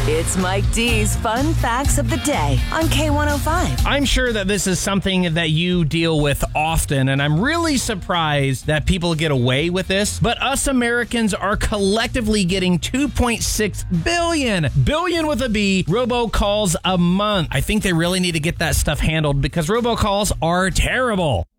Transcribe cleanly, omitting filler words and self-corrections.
It's Mike D's Fun Facts of the Day on K105. I'm sure that this is something that you deal with often, and I'm really surprised that people get away with this. But us Americans are collectively getting 2.6 billion with a B, robocalls a month. I think they really need to get that stuff handled because robocalls are terrible.